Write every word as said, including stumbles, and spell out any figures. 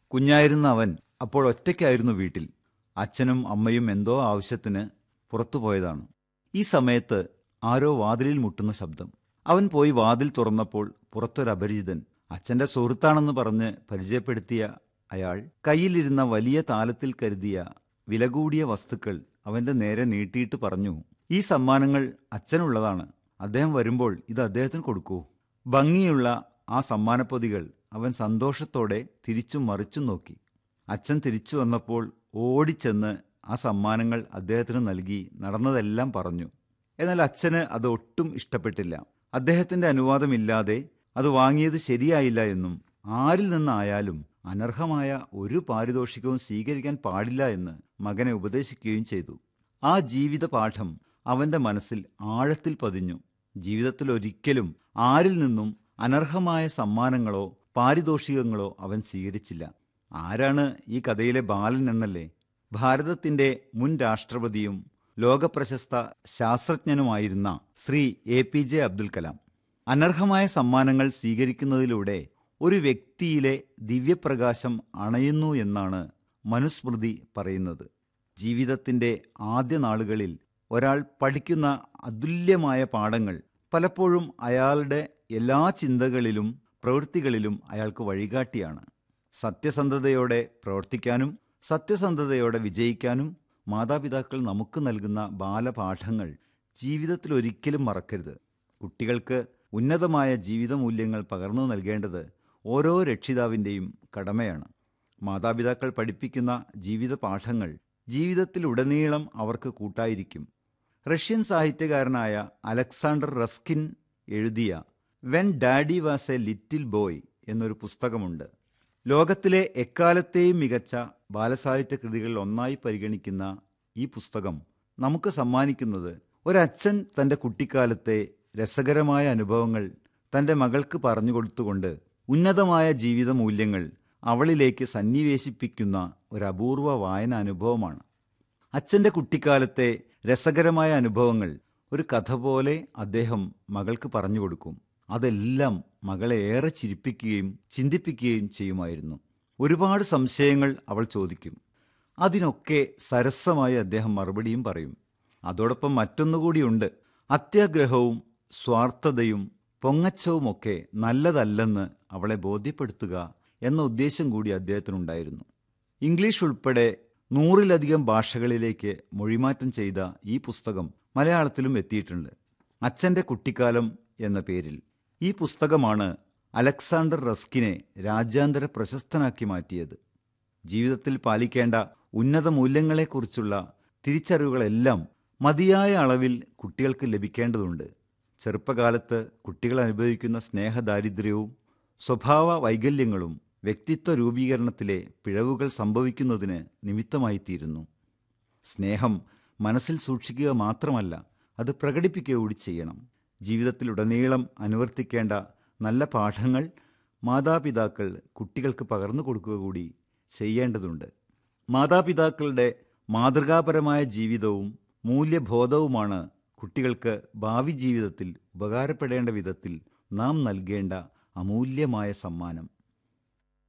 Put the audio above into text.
കുഞ്ഞായിരുന്ന അവൻ അപ്പോൾ ഒറ്റയ്ക്കായിരുന്നു വീട്ടിൽ. അച്ഛനും അമ്മയും എന്തോ ആവശ്യത്തിന് പുറത്തുപോയതാണ്. ഈ സമയത്ത് ആരോ വാതിലിൽ മുട്ടുന്ന ശബ്ദം. അവൻ പോയി വാതിൽ തുറന്നപ്പോൾ പുറത്തൊരപരിചിതൻ. അച്ഛന്റെ സുഹൃത്താണെന്ന് പറഞ്ഞ് പരിചയപ്പെടുത്തിയ അയാൾ കയ്യിലിരുന്ന വലിയ താലത്തിൽ കരുതിയ വില കൂടിയ വസ്തുക്കൾ അവന്റെ നേരെ നീട്ടിയിട്ട് പറഞ്ഞു, ഈ സമ്മാനങ്ങൾ അച്ഛനുള്ളതാണ്. അദ്ദേഹം വരുമ്പോൾ ഇത് അദ്ദേഹത്തിന് കൊടുക്കൂ. ഭംഗിയുള്ള ആ സമ്മാനപ്പൊതികൾ അവൻ സന്തോഷത്തോടെ തിരിച്ചും മറിച്ചും നോക്കി. അച്ഛൻ തിരിച്ചു വന്നപ്പോൾ ഓടിച്ചെന്ന് ആ സമ്മാനങ്ങൾ അദ്ദേഹത്തിന് നൽകി നടന്നതെല്ലാം പറഞ്ഞു. എന്നാൽ അച്ഛന് അത് ഒട്ടും ഇഷ്ടപ്പെട്ടില്ല. അദ്ദേഹത്തിന്റെ അനുവാദമില്ലാതെ അത് വാങ്ങിയത് ശരിയായില്ല എന്നും ആരിൽ നിന്നായാലും അനർഹമായ ഒരു പാരിതോഷികവും സ്വീകരിക്കാൻ പാടില്ല എന്ന് മകനെ ഉപദേശിക്കുകയും ചെയ്തു. ആ ജീവിത പാഠം അവന്റെ മനസ്സിൽ ആഴത്തിൽ പതിഞ്ഞു. ജീവിതത്തിൽ ഒരിക്കലും ആരിൽ നിന്നും അനർഹമായ സമ്മാനങ്ങളോ പാരിതോഷികങ്ങളോ അവൻ സ്വീകരിച്ചില്ല. ആരാണ് ഈ കഥയിലെ ബാലൻ എന്നല്ലേ? ഭാരതത്തിന്റെ മുൻ രാഷ്ട്രപതിയും ലോകപ്രശസ്ത ശാസ്ത്രജ്ഞനുമായിരുന്ന Shri A P J Abdul Kalam. അനർഹമായ സമ്മാനങ്ങൾ സ്വീകരിക്കുന്നതിലൂടെ ഒരു വ്യക്തിയിലെ ദിവ്യപ്രകാശം അണയുന്നു എന്നാണ് മനുസ്മൃതി പറയുന്നത്. ജീവിതത്തിന്റെ ആദ്യ നാളുകളിൽ ഒരാൾ പഠിക്കുന്ന അതുല്യമായ പാഠങ്ങൾ പലപ്പോഴും അയാളുടെ എല്ലാ ചിന്തകളിലും പ്രവൃത്തികളിലും അയാൾക്ക് വഴികാട്ടിയാണ്. സത്യസന്ധതയോടെ പ്രവർത്തിക്കാനും സത്യസന്ധതയോടെ വിജയിക്കാനും മാതാപിതാക്കൾ നമുക്ക് നൽകുന്ന ബാലപാഠങ്ങൾ ജീവിതത്തിൽ ഒരിക്കലും മറക്കരുത്. കുട്ടികൾക്ക് ഉന്നതമായ ജീവിത മൂല്യങ്ങൾ പകർന്നു നൽകേണ്ടത് ഓരോ രക്ഷിതാവിൻ്റെയും കടമയാണ്. മാതാപിതാക്കൾ പഠിപ്പിക്കുന്ന ജീവിത പാഠങ്ങൾ ജീവിതത്തിലുടനീളം അവർക്ക് കൂട്ടായിരിക്കും. റഷ്യൻ സാഹിത്യകാരനായ അലക്സാണ്ടർ റസ്കിൻ എഴുതിയ when daddy was A little boy എന്നൊരു പുസ്തകമുണ്ട്. ലോകത്തിലെ എക്കാലത്തെയും മികച്ച ബാലസാഹിത്യ കൃതികളിൽ ഒന്നായി പരിഗണിക്കുന്ന ഈ പുസ്തകം നമുക്ക് സമ്മാനിക്കുന്നത് ഒരച്ഛൻ തൻ്റെ കുട്ടിക്കാലത്തെ രസകരമായ അനുഭവങ്ങൾ തൻ്റെ മകൾക്ക് പറഞ്ഞുകൊടുത്തുകൊണ്ട് ഉന്നതമായ ജീവിത മൂല്യങ്ങൾ അവളിലേക്ക് സന്നിവേശിപ്പിക്കുന്ന ഒരു അപൂർവ വായന അനുഭവമാണ്. അച്ഛൻ്റെ കുട്ടിക്കാലത്തെ രസകരമായ അനുഭവങ്ങൾ ഒരു കഥ പോലെ അദ്ദേഹം മകൾക്ക് പറഞ്ഞുകൊടുക്കും. അതെല്ലാം മകളെ ഏറെ ചിരിപ്പിക്കുകയും ചിന്തിപ്പിക്കുകയും ചെയ്യുമായിരുന്നു. ഒരുപാട് സംശയങ്ങൾ അവൾ ചോദിക്കും. അതിനൊക്കെ സരസമായി അദ്ദേഹം മറുപടിയും പറയും. അതോടൊപ്പം മറ്റൊന്നുകൂടിയുണ്ട്. അത്യാഗ്രഹവും സ്വാർത്ഥതയും പൊങ്ങച്ചവുമൊക്കെ നല്ലതല്ലെന്ന് അവളെ ബോധ്യപ്പെടുത്തുക എന്ന ഉദ്ദേശം കൂടി അദ്ദേഹത്തിനുണ്ടായിരുന്നു. ഇംഗ്ലീഷ് ഉൾപ്പെടെ നൂറിലധികം ഭാഷകളിലേക്ക് മൊഴിമാറ്റം ചെയ്ത ഈ പുസ്തകം മലയാളത്തിലും എത്തിയിട്ടുണ്ട്. അച്ഛൻ്റെ കുട്ടിക്കാലം എന്ന പേരിൽ ഈ പുസ്തകമാണ് അലക്സാണ്ടർ റസ്കിനെ രാജ്യാന്തര പ്രശസ്തനാക്കി മാറ്റിയത്. ജീവിതത്തിൽ പാലിക്കേണ്ട ഉന്നത മൂല്യങ്ങളെക്കുറിച്ചുള്ള തിരിച്ചറിവുകളെല്ലാം മതിയായ അളവിൽ കുട്ടികൾക്ക് ലഭിക്കേണ്ടതുണ്ട്. ചെറുപ്പകാലത്ത് കുട്ടികൾ അനുഭവിക്കുന്ന സ്നേഹദാരിദ്ര്യവും സ്വഭാവ വൈകല്യങ്ങളും വ്യക്തിത്വ രൂപീകരണത്തിലെ പിഴവുകൾ സംഭവിക്കുന്നതിന് നിമിത്തമായിത്തീരുന്നു. സ്നേഹം മനസ്സിൽ സൂക്ഷിക്കുക മാത്രമല്ല, അത് പ്രകടിപ്പിക്കുക കൂടി ചെയ്യണം. ജീവിതത്തിലുടനീളം അനുവർത്തിക്കേണ്ട നല്ല പാഠങ്ങൾ മാതാപിതാക്കൾ കുട്ടികൾക്ക് പകർന്നു കൊടുക്കുക കൂടി ചെയ്യേണ്ടതുണ്ട്. മാതാപിതാക്കളുടെ മാതൃകാപരമായ ജീവിതവും മൂല്യബോധവുമാണ് കുട്ടികൾക്ക് ഭാവി ജീവിതത്തിൽ ഉപകാരപ്പെടേണ്ട വിധത്തിൽ നാം നൽകേണ്ട അമൂല്യമായ സമ്മാനം.